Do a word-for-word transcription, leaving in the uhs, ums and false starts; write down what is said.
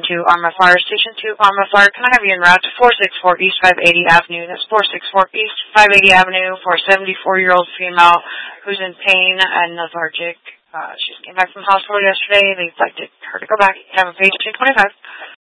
to Arma Fire. Station two, Arma Fire. Can I have you en route to four sixty-four East five eighty Avenue? That's four sixty-four East five eighty Avenue for a seventy-four-year-old female who's in pain and lethargic. Uh, she came back from the hospital yesterday. They'd like to, her to go back. Have a page two twenty-five.